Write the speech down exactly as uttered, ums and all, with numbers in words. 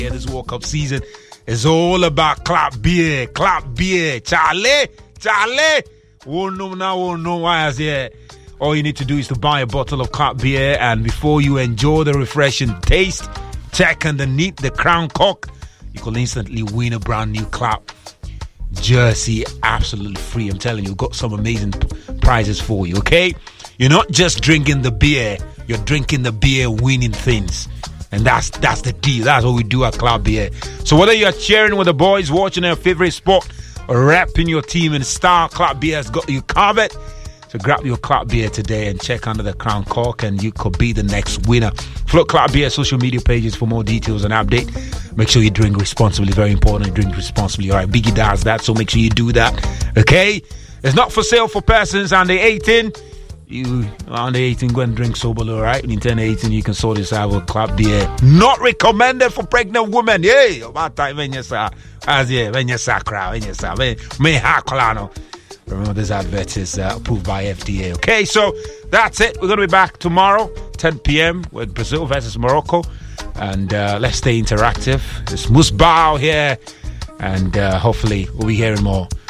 Yeah, this World Cup season is all about clap beer, clap beer. Charlie, Charlie. Won't know now, won't know why I say. All you need to do is to buy a bottle of clap beer, and before you enjoy the refreshing taste, check underneath the crown cork. You can instantly win a brand new clap jersey, absolutely free. I'm telling you, we've got some amazing prizes for you, okay? You're not just drinking the beer, you're drinking the beer, winning things. And that's that's the deal. That's what we do at Clap Beer. So whether you're cheering with the boys, watching their favorite sport, or repping your team in style, Clap Beer has got you covered. So grab your Clap Beer today and check under the crown cork, and you could be the next winner. Float Clap Beer social media pages for more details and update. Make sure you drink responsibly. Very important, drink responsibly. All right, Biggie does that, so make sure you do that. Okay? It's not for sale for persons under eighteen. You under eighteen, go and drink sober, all right? When you turn eighteen, you can sort this out with Clap Beer. Not recommended for pregnant women. Yeah, about time when you say, as yeah, when you say, when you say, me hakolano. Remember, this advert is uh, approved by F D A. Okay, so that's it. We're going to be back tomorrow, ten p.m. with Brazil versus Morocco. And uh, let's stay interactive. It's Musbao here. And uh, hopefully we'll be hearing more